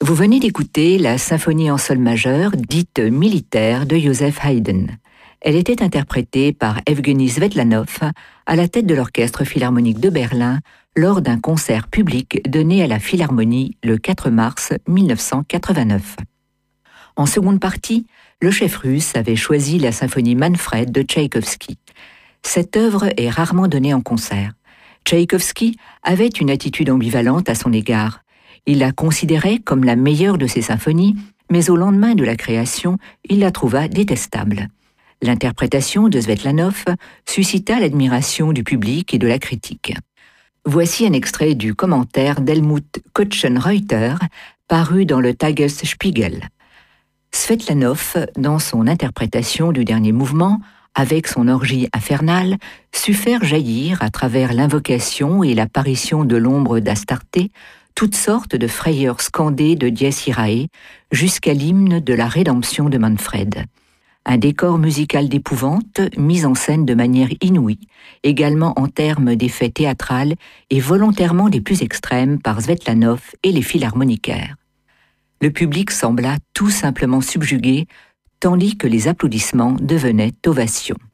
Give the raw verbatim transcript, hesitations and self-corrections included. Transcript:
Vous venez d'écouter la symphonie en sol majeur, dite militaire, de Joseph Haydn. Elle était interprétée par Evgueni Svetlanov à la tête de l'Orchestre philharmonique de Berlin lors d'un concert public donné à la Philharmonie le quatre mars mille neuf cent quatre-vingt-neuf. En seconde partie, le chef russe avait choisi la symphonie Manfred de Tchaïkovski. Cette œuvre est rarement donnée en concert. Tchaïkovski avait une attitude ambivalente à son égard. Il la considérait comme la meilleure de ses symphonies, mais au lendemain de la création, il la trouva détestable. L'interprétation de Svetlanov suscita l'admiration du public et de la critique. Voici un extrait du commentaire d'Helmut Kotzenreuther, paru dans le Tagesspiegel. Svetlanov, dans son interprétation du dernier mouvement, avec son orgie infernale, sut faire jaillir, à travers l'invocation et l'apparition de l'ombre d'Astarté, toutes sortes de frayeurs scandées de Dies Irae, jusqu'à l'hymne de la rédemption de Manfred. Un décor musical d'épouvante, mis en scène de manière inouïe, également en termes d'effets théâtrales et volontairement des plus extrêmes par Svetlanov et les philharmonicaires. Le public sembla tout simplement subjugué, tandis que les applaudissements devenaient ovations.